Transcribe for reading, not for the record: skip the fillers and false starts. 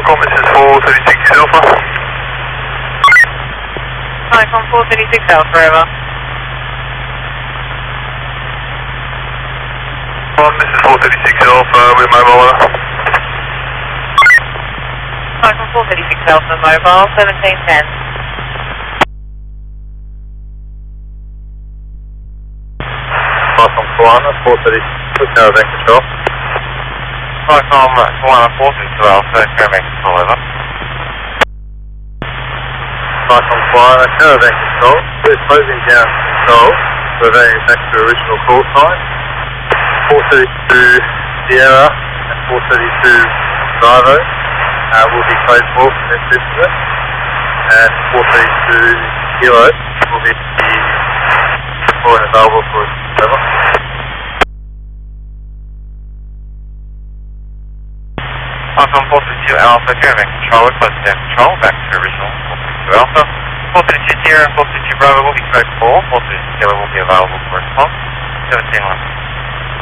Falcon, this is 436 Alpha. Falcon 436 Alpha, over. This is 436 Alpha, we're mobile. Falcon 436 Alpha, mobile, 1710. Falcon 436 Caravan Control. Falcon 432 Alpha, Caravan Control, over. Falcon 4 Caravan Control, we're closing down control, reverting back to original call sign. 432 Sierra and 432 Bravo will be closed for this incident, and 432 Kilo will be deployed and available for over. Falcon 432 Alpha, Caravan Control, we're closing down control, back to original 432 Alpha. 432 Sierra and 432 Bravo will be closed for, 432 Kilo will be available for response, 17-1.